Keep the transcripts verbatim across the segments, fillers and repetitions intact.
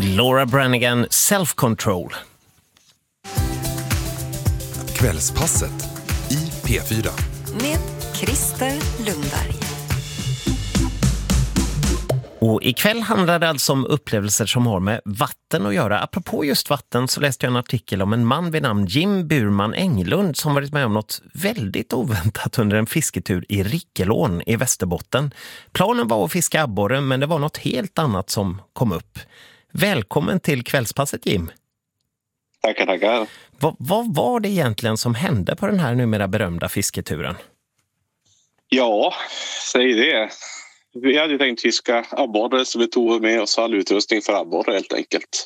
Laura Branigan, Self Control. Kvällspasset i P fyra. Med Christer Lundberg. Och ikväll handlar det alltså om upplevelser som har med vatten att göra. Apropå just vatten så läste jag en artikel om en man vid namn Jim Burman Englund som varit med om något väldigt oväntat under en fisketur i Rickelån i Västerbotten. Planen var att fiska abborre, men det var något helt annat som kom upp. Välkommen till kvällspasset, Jim. Tackar, tackar. Vad, vad var det egentligen som hände på den här numera berömda fisketuren? Ja, säg det. Vi hade ju tänkt fiska abborre, så vi tog med oss all utrustning för abborre helt enkelt.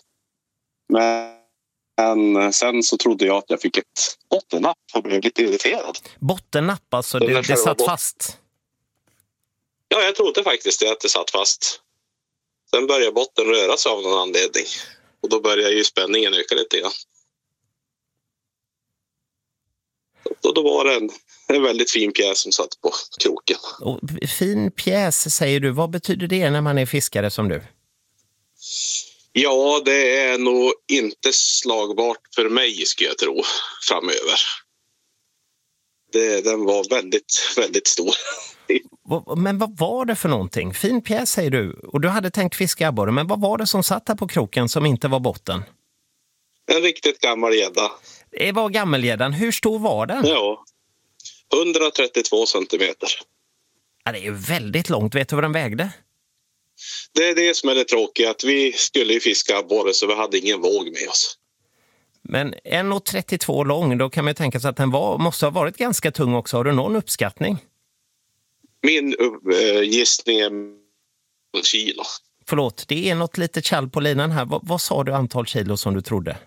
Men sen så trodde jag att jag fick ett bottennapp och blev lite irriterad. Bottennapp, alltså det, det satt bot- fast? Ja, jag trodde faktiskt det, att det satt fast. Sen började botten röra sig av någon anledning. Och då började ju spänningen öka lite grann. Och då var det en, en väldigt fin pjäs som satt på kroken. Och fin pjäs, säger du. Vad betyder det när man är fiskare som du? Ja, det är nog inte slagbart för mig, ska jag tro, framöver. Det, den var väldigt, väldigt stor. Men vad var det för någonting? Fin pjäs, säger du. Och du hade tänkt fiska abborre, men vad var det som satt här på kroken som inte var botten? En riktigt gammal gädda. Det var gammelgäddan. Hur stor var den? Ja, hundratrettiotvå centimeter. Ja, det är ju väldigt långt. Vet du vad den vägde? Det är det som är det tråkiga, att vi skulle ju fiska abborre så vi hade ingen våg med oss. Men en komma trettiotvå lång, då kan man ju tänka sig att den var, måste ha varit ganska tung också. Har du någon uppskattning? Min uh, gissning är en kilo. Förlåt, det är något lite kall på linan här. Vad, vad sa du antal kilo som du trodde?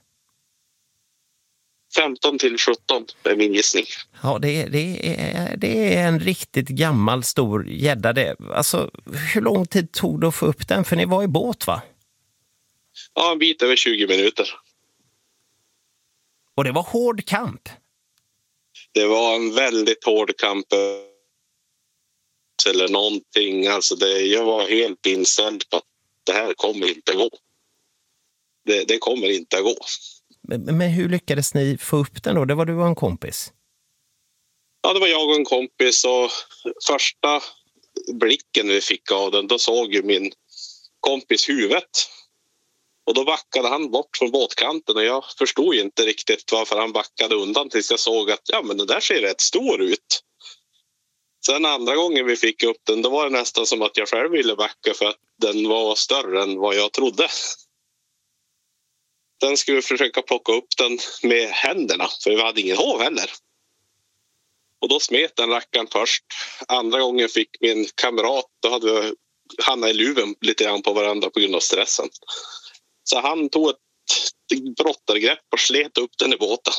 femton till sjutton är min gissning. Ja, det är, det är, det är en riktigt gammal stor gädda det. Alltså, hur lång tid tog det att få upp den? För ni var i båt, va? Ja, en bit över tjugo minuter. Och det var hård kamp. Det var en väldigt hård kamp. Eller någonting. Alltså det, jag var helt inställd på att det här kommer inte gå. Det, det kommer inte att gå. Men, men hur lyckades ni få upp den då? Det var du och en kompis? Ja, det var jag och en kompis, och första blicken vi fick av den, då såg ju min kompis huvudet. Och då backade han bort från båtkanten, och jag förstod inte riktigt varför han backade undan tills jag såg att ja, men det där ser rätt stor ut. Sen andra gången vi fick upp den, då var det nästan som att jag själv ville backa för att den var större än vad jag trodde. Sen skulle vi försöka plocka upp den med händerna, för vi hade ingen hov heller. Och då smet den rackaren först. Andra gången fick min kamrat, då hade vi hamnat i luven lite grann på varandra på grund av stressen. Så han tog ett brottargrepp och slet upp den i båten.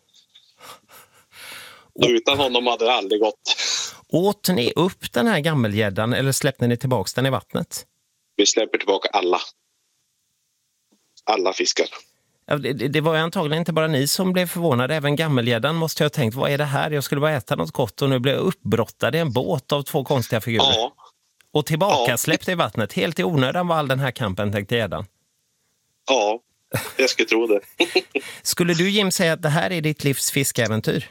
Och utan honom hade det aldrig gått. Åt ni upp den här gammelgäddan eller släppte ni tillbaka den i vattnet? Vi släpper tillbaka alla. Alla fiskar. Ja, det, det var ju antagligen inte bara ni som blev förvånade. Även gammelgäddan måste jag ha tänkt, vad är det här? Jag skulle bara äta något gott och nu blev jag uppbrottad i en båt av två konstiga figurer. Ja. Och tillbaka Ja. släppte i vattnet. Helt i onödan var all den här kampen, tänkte gäddan. Ja, jag skulle tro det. Skulle du, Jim, säga att det här är ditt livs fiskeäventyr?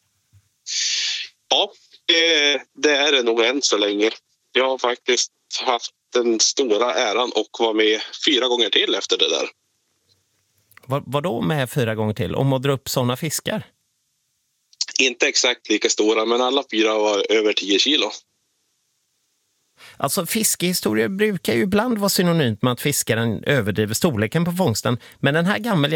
Ja, det, det är det nog än så länge. Jag har faktiskt haft den stora äran att vara med fyra gånger till efter det där. Vad, vad då med fyra gånger till? Om att dra upp sådana fiskar? Inte exakt lika stora, men alla fyra var över tio kilo. Alltså fiskehistorier brukar ju ibland vara synonymt med att fiskaren överdriver storleken på fångsten. Men den här gamla